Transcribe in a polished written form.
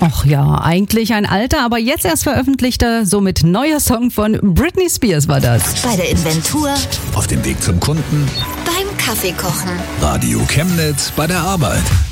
Ach ja, eigentlich ein alter, aber jetzt erst veröffentlichter, somit neuer Song von Britney Spears war das. Bei der Inventur, Auf dem Weg zum Kunden, beim Kaffeekochen. Radio Chemnitz bei der Arbeit.